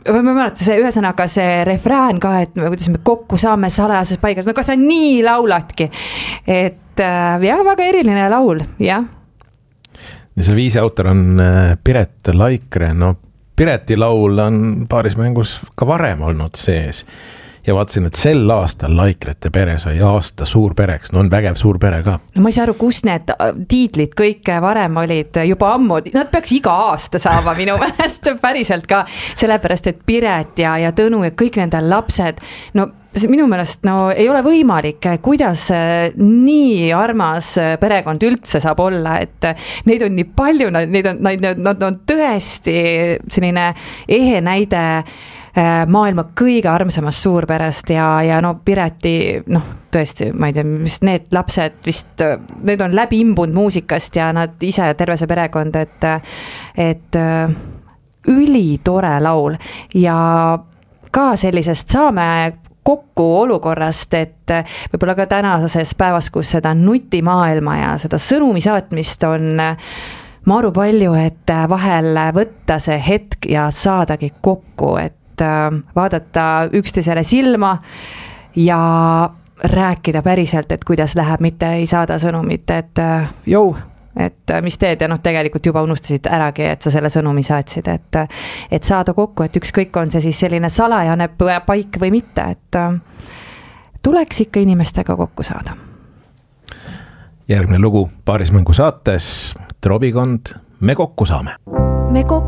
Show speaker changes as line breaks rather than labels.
ma mäletan see ühesõnaga see refrään ka, et kuidas me kokku saame salajases paigas, no kas sa nii lauladki, et jah, väga eriline laul, jah.
Ja selle viisi autor on Piret Laikre, no Pireti laul on paarismängus ka varem olnud sees ja vaatasin, et sel aastal Laikrete pere sai aasta suurpereks, no on vägev suur pere ka.
No ma ei saa aru, kus need tiitlid kõik varem olid juba ammu, nad peaks iga aasta saama minu meelest päriselt ka, sellepärast, et Piret ja Tõnu ja kõik nende lapsed, no minu meelest ei ole võimalik, kuidas nii armas perekond üldse saab olla, et neid on nii palju, nad on tõesti selline ehe näide maailma kõige armsamast suurperest ja no Pireti, tõesti, ma ei tea, vist need lapsed vist, need on läbi imbunud muusikast ja nad ise terve see perekond, et ülitore laul ja ka sellisest saame kokku olukorrast, et võib-olla ka tänases päevas, kus seda nutimaailma ja seda sõnumi saatmist on maru palju, et vahel võtta see hetk ja saadagi kokku, et vaadata üksteisele silma ja rääkida päriselt, et kuidas läheb, mitte ei saada sõnumit, et et mis teed ja tegelikult juba unustasid äragi, et sa selle sõnumi saatsid, et saada kokku, et ükskõik on see siis selline salajane paik või mitte, et tuleks ikka inimestega kokku saada.
Järgmine lugu paarismängu saates Trobikond, me kokku saame.